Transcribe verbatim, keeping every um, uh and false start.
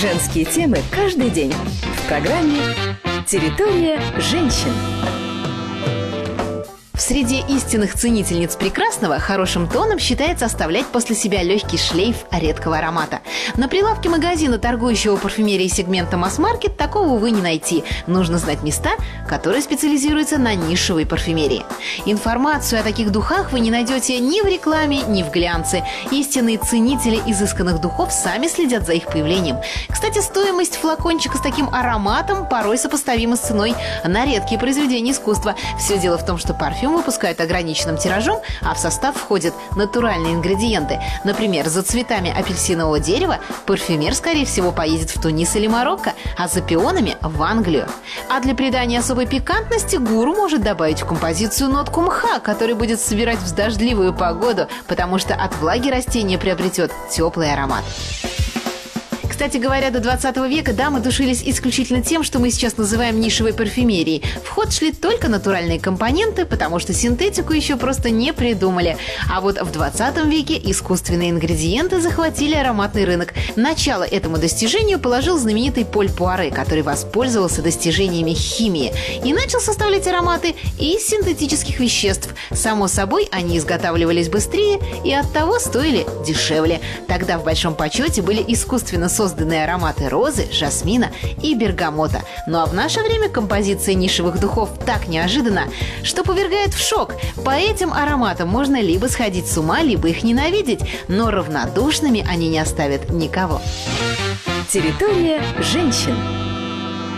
Женские темы каждый день в программе «Территория женщин». В среде истинных ценительниц прекрасного хорошим тоном считается оставлять после себя легкий шлейф редкого аромата. На прилавке магазина, торгующего парфюмерией сегмента масс-маркет, такого, увы, не найти. Нужно знать места, которые специализируются на нишевой парфюмерии. Информацию о таких духах вы не найдете ни в рекламе, ни в глянце. Истинные ценители изысканных духов сами следят за их появлением. Кстати, стоимость флакончика с таким ароматом порой сопоставима с ценой на редкие произведения искусства. Все дело в том, что парфюм выпускают ограниченным тиражом, а в состав входят натуральные ингредиенты. Например, за цветами апельсинового дерева парфюмер, скорее всего, поедет в Тунис или Марокко, а за пионами – в Англию. А для придания особой пикантности гуру может добавить в композицию нотку мха, который будет собирать в дождливую погоду, потому что от влаги растение приобретет теплый аромат. Кстати говоря, до двадцатого века дамы душились исключительно тем, что мы сейчас называем нишевой парфюмерией. В ход шли только натуральные компоненты, потому что синтетику еще просто не придумали. А вот в двадцатом веке искусственные ингредиенты захватили ароматный рынок. Начало этому достижению положил знаменитый Поль Пуаре, который воспользовался достижениями химии и начал составлять ароматы из синтетических веществ. Само собой, они изготавливались быстрее и оттого стоили дешевле. Тогда в большом почете были искусственно созданные созданные ароматы розы, жасмина и бергамота. Ну а в наше время композиция нишевых духов так неожиданна, что повергает в шок. По этим ароматам можно либо сходить с ума, либо их ненавидеть, но равнодушными они не оставят никого. Территория женщин.